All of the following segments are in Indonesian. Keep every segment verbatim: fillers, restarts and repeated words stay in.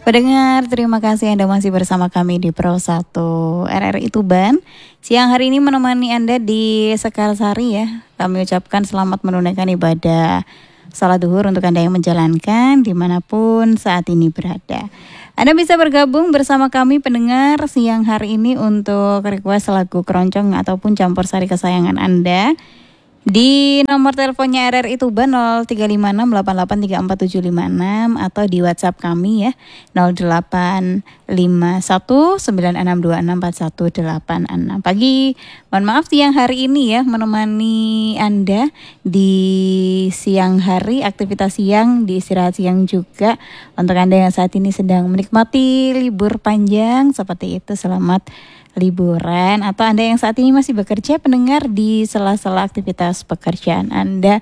Pendengar, terima kasih Anda masih bersama kami di Pro satu R R I Tuban. Siang hari ini menemani Anda di Sekarsari ya. Kami ucapkan selamat menunaikan ibadah salat duhur untuk Anda yang menjalankan dimanapun saat ini berada. Anda bisa bergabung bersama kami pendengar siang hari ini untuk request lagu keroncong ataupun campur sari kesayangan Anda. Di nomor teleponnya R R I Tuban nol tiga lima enam delapan delapan tiga empat tujuh lima enam atau di WhatsApp kami ya nol delapan lima satu sembilan enam dua enam empat satu delapan enam. Pagi, mohon maaf siang hari ini ya menemani Anda di siang hari, aktivitas siang, di istirahat siang juga. Untuk Anda yang saat ini sedang menikmati libur panjang seperti itu, selamat liburan. Atau Anda yang saat ini masih bekerja, pendengar, di sela-sela aktivitas pekerjaan Anda,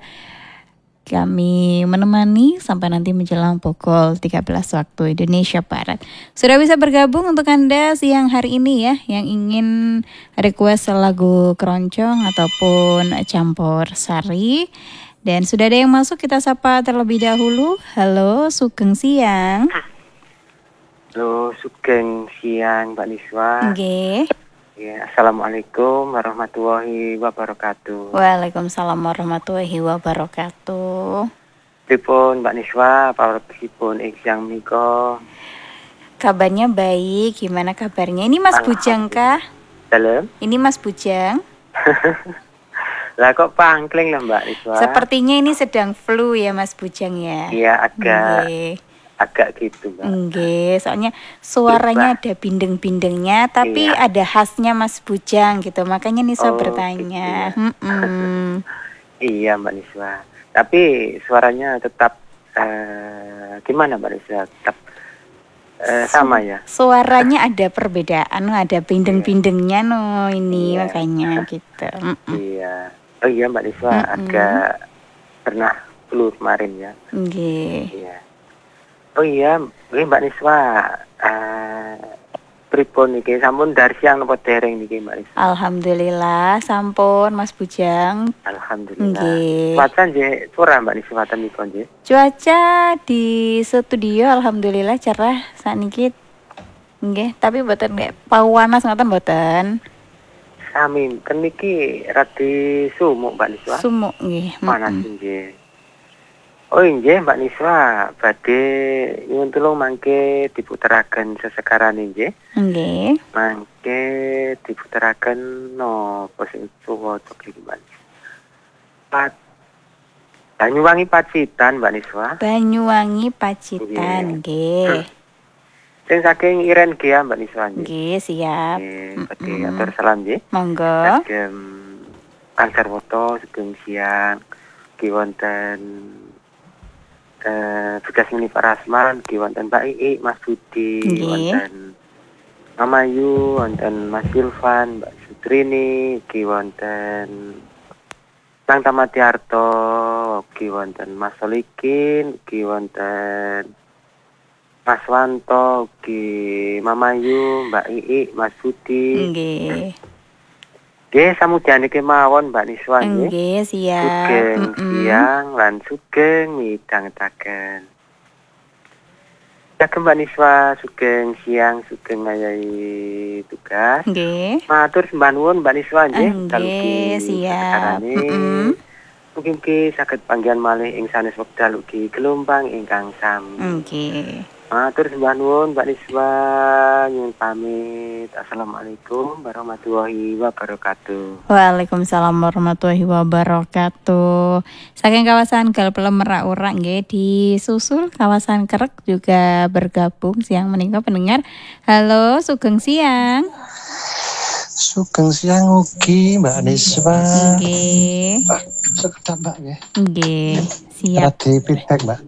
kami menemani sampai nanti menjelang pukul tiga belas waktu Indonesia Barat. Sudah bisa bergabung untuk Anda siang hari ini ya, yang ingin request lagu keroncong ataupun campur sari. Dan sudah ada yang masuk, kita sapa terlebih dahulu. Halo, sugeng siang. Halo, sugeng siang Mbak Niswa. Nggih. Ya, Assalamualaikum warahmatullahi wabarakatuh. Waalaikumsalam warahmatullahi wabarakatuh. Pripun Mbak Niswa, pawarosipun ing siang menika? Kabarnya baik, gimana kabarnya? Ini Mas Bujang kah? Dalem? Ini Mas Bujang. Lah kok pangkling lah Mbak Niswa? Sepertinya ini sedang flu ya Mas Bujang ya. Iya, agak Nggih. agak gitu Mbak. Nggih, soalnya suaranya ada bindeng-bindengnya, tapi Iya. ada khasnya Mas Bujang gitu. Makanya Nisa Oh, bertanya. gitu ya. Mm-mm. Iya Mbak Niswa. Tapi suaranya tetap eh, gimana Mbak Niswa? Tetap eh, sama ya? Suaranya ada perbedaan, ada bindeng-bindengnya no ini Iya. makanya gitu. Mm-mm. Iya. Oh iya Mbak Niswa, Mm-mm. agak pernah flu kemarin ya. Nggih. Iya. Oh iya, nggih Mbak Niswa, eh pripun niki sampun dari siang napa dereng niki Mbak Niswa? Alhamdulillah, sampun Mas Bujang. Alhamdulillah. Nggih. Cuaca nggih cerah Mbak Niswa ten niku nggih. Cuaca di studio alhamdulillah cerah sakniki. Nggih, tapi mboten nek pawanas ngoten mboten. Sami ten niki radi sumuk Mbak Niswa. Sumuk nggih. Panas Mm-mm. nggih. Oh nggih Mbak Niswa, badhe nyuwun tulung mangke diputeraken sesekarane nggih. Nggih. Mangke diputeraken napa sing suwata iki Mbak Niswa. Pat Banyuwangi Pacitan Mbak Niswa. Banyuwangi Pacitan nggih. Sing saking Iren Gea Mbak Niswa nggih. Nggih, siap. Nggih, badhe Mm-mm. atur salam nggih. Monggo. Kagem Kang Sarwoto sugeng siang. Ki wonten eh tugas mini Pak Rasman, ki wonten Mbak Ii, Mas Budi, Nggih. wonten Mama Yu, wonten Mas Silvan, Mbak Sutrini, ki wonten Kang Tamatiarto, ki wonten Mas Solikin, ki wonten Mas Wanto, ki Mama Yu, Mbak Ii, Mas Budi. Nggih. Nggih, samudyan iki mawon Mbak Niswa nggih. Nggih, siap. Sugeng Mm-mm. siang lan sugeng midhangetaken. Kagem Mbak Niswa, sugeng siang, sugeng ngayahi tugas. Nggih. Matur sembah nuwun Mbak Niswa nggih. Nggih, siap. Mm-mm. Mugi-mugi saged panggihan malih ing sanes wekdal ugi gelombang ingkang sami. Nggih. Matur sembah nuwun Mbak Niswa, nyuwun pamit. Assalamualaikum warahmatullahi wabarakatuh. Waalaikumsalam warahmatullahi wabarakatuh. Saking kawasan Galpelem Merak-Urak nggih disusul kawasan Kerek juga bergabung siang menika pendengar. Halo, sugeng siang. Sugeng siang ugi Mbak Niswa. Nggih. Ah, sekedap Mbak nggih. Nggih, siap. Radi feedback Mbak.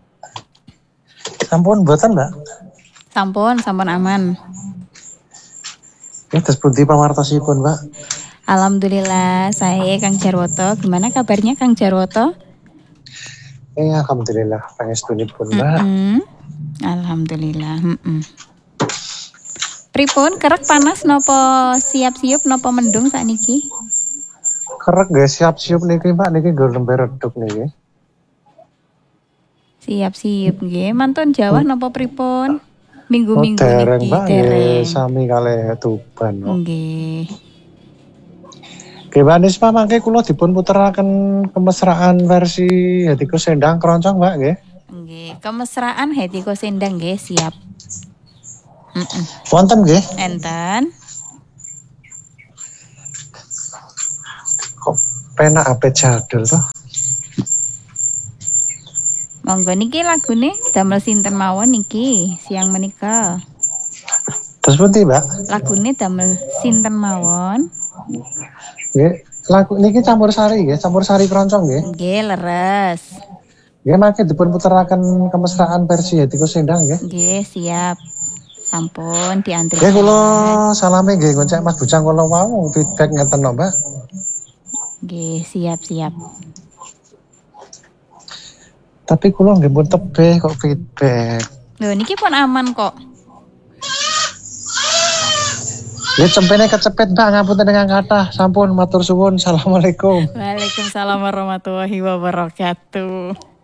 Sampun mboten Mbak? Sampun, sampun aman. Ya terus pundi pamartosipun Mbak? Alhamdulillah, saya Kang Jarwoto. Gimana kabarnya Kang Jarwoto? Eh alhamdulillah pangestunipun Mbak. Mm-mm. Alhamdulillah. Mm-mm. Pripun kerek panas nopo siap-siap nopo mendung sakniki? Kerek nggih siap-siap niki Mbak niki nggo lembar reduk niki. Siap-siap nggih. Mantun Jawa nopo pripun? Minggu-minggu Oh, dereng niki Mbak nggih dereng. sami kalih Tuban. Oh. Nggih. Nggih Mbak Nispa mangke kula dipun puteraken kemesraan versi Hetiko Sendang Keroncong Mbak nggih. Nggih, kemesraan Hetiko Sendang nggih, siap. Mm-mm. Wonten nggih. Enten. Kok penak ape jadul toh. Monggo niki lagune damel sinten mawon niki siang menika. Terus pundi Mbak? Lagune damel sinten mawon? Nggih, lagu niki campursari nggih, campursari Keroncong nggih. Nggih, leres. Nggih mangke dipun puteraken kemesraan versi Hetiko Sendang nggih. Nggih, siap. Sampun diantri. Nggih kula salame nggih ngoncek Mas Bujang kula wau feedback ngeten no Mbak. Nggih, siap-siap. Tapi kula nggih pun tebih kok feedback. Lho niki pun aman kok. Nggih cempene kecepet Mbak ngapunten dengan kathah. Sampun matur suwun. Assalamualaikum. Waalaikumsalam warahmatullahi wabarakatuh.